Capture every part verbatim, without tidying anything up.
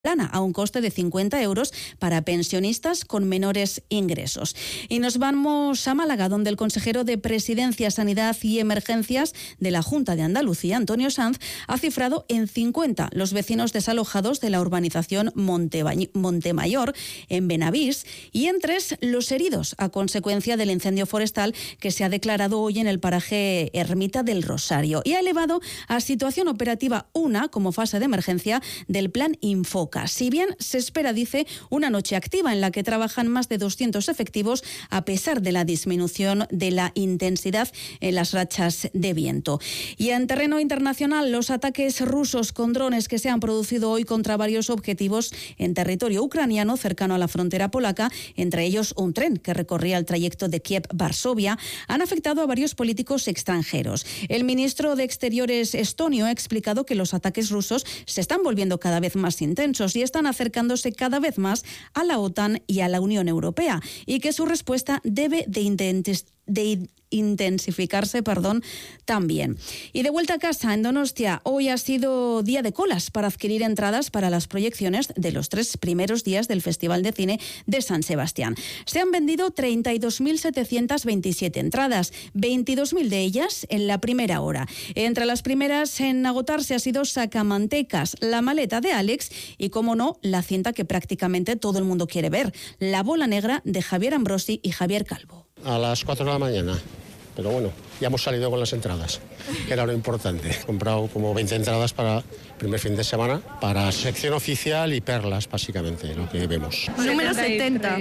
plana a un coste de cincuenta euros para pensionistas con menores ingresos. Y nos vamos a Málaga, donde el consejero de Presidencia, Sanidad y Emergencias de la Junta de Andalucía, Antonio Sanz, ha cifrado en cincuenta los vecinos desalojados de la urbanización Montebañ- Montemayor, en Benavís, y en tres los heridos a consecuencia del incendio forestal que se ha declarado hoy en el paraje Ermita del Rosario, y ha elevado a situación operativa una como fase de emergencia del plan Infoca. Si bien se espera, dice, una noche activa en la que trabajan más de doscientos efectivos a pesar de la disminución de la intensidad en las rachas de viento. Y en terreno internacional, los ataques rusos con drones que se han producido hoy contra varios objetivos en territorio ucraniano cercano a la frontera polaca, entre ellos un tren que recorría el trayecto de Kiev-Varsovia, han afectado a varios políticos extranjeros. El ministro de Exteriores estonio ha explicado que los ataques rusos se están volviendo cada vez más intensos y están acercándose cada vez más a la OTAN y a la Unión Europea, y que su respuesta debe de intensificarse de intensificarse, perdón, también. Y de vuelta a casa, en Donostia, hoy ha sido día de colas para adquirir entradas para las proyecciones de los tres primeros días del Festival de Cine de San Sebastián. Se han vendido treinta y dos mil setecientas veintisiete entradas, veintidós mil de ellas en la primera hora. Entre las primeras en agotarse ha sido Sacamantecas, La maleta de Alex y, como no, la cinta que prácticamente todo el mundo quiere ver, La bola negra de Javier Ambrosi y Javier Calvo. A las cuatro de la mañana, pero bueno, ya hemos salido con las entradas, que era lo importante. He comprado como veinte entradas para el primer fin de semana, para sección oficial y perlas, básicamente, lo que vemos. Número setenta.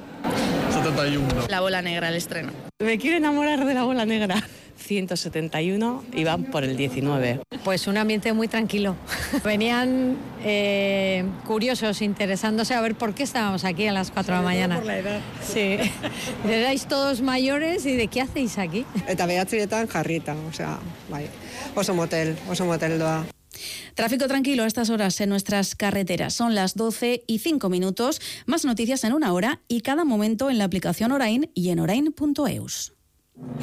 setenta y uno. La bola negra, el estreno. Me quiero enamorar de La bola negra. ciento setenta y uno y van por el diecinueve. Pues un ambiente muy tranquilo. Venían eh, curiosos, interesándose a ver por qué estábamos aquí a las cuatro de la mañana. Por la edad. Sí. Erais todos mayores y ¿de qué hacéis aquí? Eta behatziretan jarrita, o sea, bai. Oso motel, oso motel doa. Tráfico tranquilo a estas horas en nuestras carreteras. Son las doce y cinco minutos. Más noticias en una hora y cada momento en la aplicación Orain y en orain punto eus.